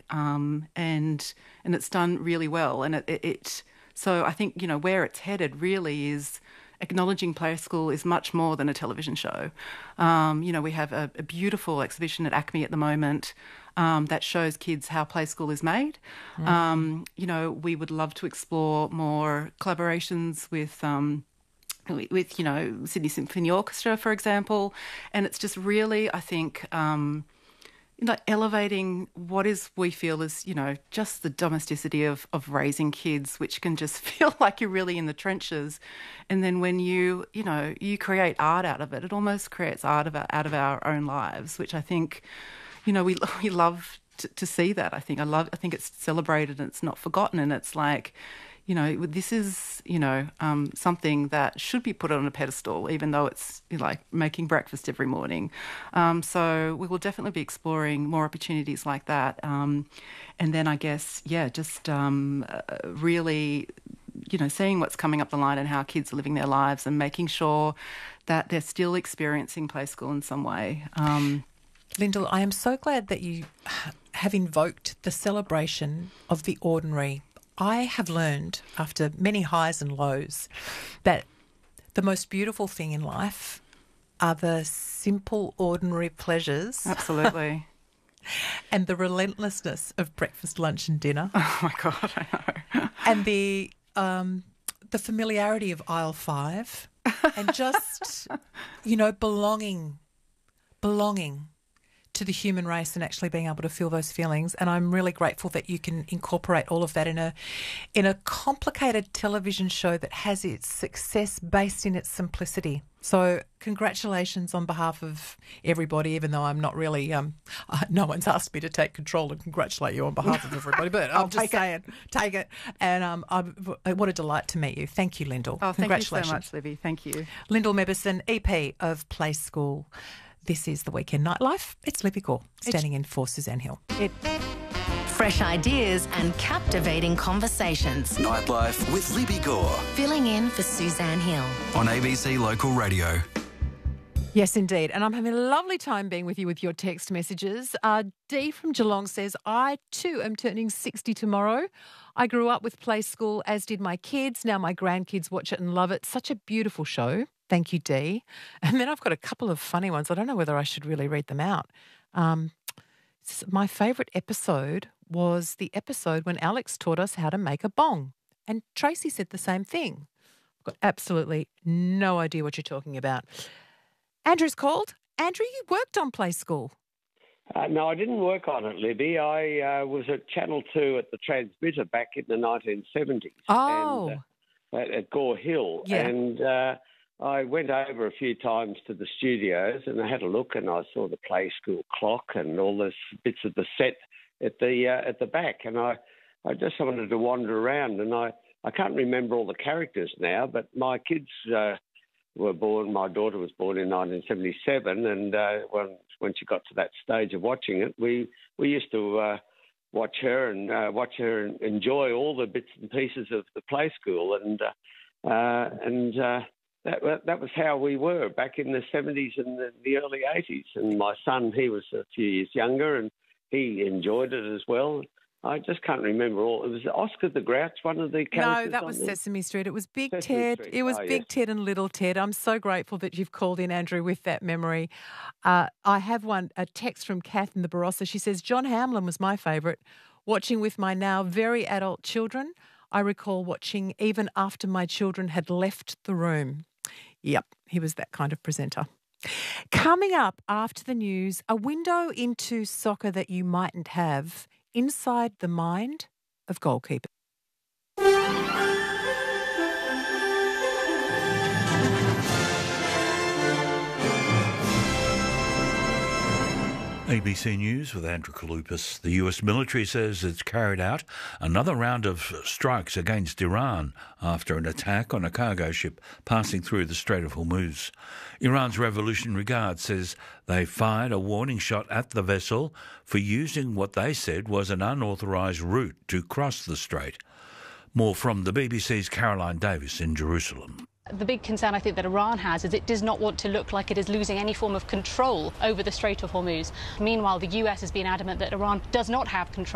and it's done really well. And so I think, where it's headed really is acknowledging Play School is much more than a television show. We have a beautiful exhibition at ACME at the moment that shows kids how Play School is made. We would love to explore more collaborations with Sydney Symphony Orchestra, for example. And it's just really, I think, elevating what we feel is, just the domesticity of raising kids, which can just feel like you're really in the trenches. And then when you create art out of it, it almost creates art out of our own lives, which I think, we love to see that. I think it's celebrated and it's not forgotten. And it's like, this is, something that should be put on a pedestal, even though it's like making breakfast every morning. So we will definitely be exploring more opportunities like that. And then I guess, just really, seeing what's coming up the line and how kids are living their lives and making sure that they're still experiencing Play School in some way. Lyndall, I am so glad that you have invoked the celebration of the ordinary. I have learned, after many highs and lows, that the most beautiful thing in life are the simple, ordinary pleasures. Absolutely. And the relentlessness of breakfast, lunch and dinner. Oh, my God, I know. And the familiarity of aisle 5 and just, belonging to the human race and actually being able to feel those feelings. And I'm really grateful that you can incorporate all of that in a complicated television show that has its success based in its simplicity. So congratulations on behalf of everybody, even though I'm not really, no one's asked me to take control and congratulate you on behalf of everybody, but I'm just saying, take it. And what a delight to meet you. Thank you, Lyndall. Oh, congratulations. Thank you so much, Libby. Thank you. Lyndall Mebison, EP of Play School. This is The Weekend Nightlife. It's Libby Gore, standing in for Suzanne Hill. Fresh ideas and captivating conversations. Nightlife with Libby Gore. Filling in for Suzanne Hill. On ABC Local Radio. Yes, indeed. And I'm having a lovely time being with you with your text messages. Dee from Geelong says, I too am turning 60 tomorrow. I grew up with Play School, as did my kids. Now my grandkids watch it and love it. Such a beautiful show. Thank you, Dee. And then I've got a couple of funny ones. I don't know whether I should really read them out. My favourite episode was the episode when Alex taught us how to make a bong. And Tracy said the same thing. I've got absolutely no idea what you're talking about. Andrew's called. Andrew, you worked on Play School. No, I didn't work on it, Libby. I was at Channel 2 at the transmitter back in the 1970s. Oh. And, at Gore Hill. Yeah. And I went over a few times to the studios and I had a look and I saw the Play School clock and all those bits of the set at the back. And I just wanted to wander around and I can't remember all the characters now, but my kids were born. My daughter was born in 1977, and when she got to that stage of watching it, we used to watch her and enjoy all the bits and pieces of the Play School, and that was how we were back in the 70s and the early 80s. And my son, he was a few years younger, and he enjoyed it as well. I just can't remember all. It was Oscar the Grouch, one of the characters. No, that was Sesame Street. It was Big Sesame Ted. Street. It was Big Yes. Ted and Little Ted. I'm so grateful that you've called in, Andrew, with that memory. I have a text from Kath in the Barossa. She says, John Hamlin was my favourite. Watching with my now very adult children, I recall watching even after my children had left the room. Yep, he was that kind of presenter. Coming up after the news, a window into soccer that you mightn't have inside the mind of goalkeepers. ABC News with Andrew Kalupas. The US military says it's carried out another round of strikes against Iran after an attack on a cargo ship passing through the Strait of Hormuz. Iran's Revolutionary Guard says they fired a warning shot at the vessel for using what they said was an unauthorised route to cross the strait. More from the BBC's Caroline Davis in Jerusalem. The big concern I think that Iran has is it does not want to look like it is losing any form of control over the Strait of Hormuz. Meanwhile, the US has been adamant that Iran does not have control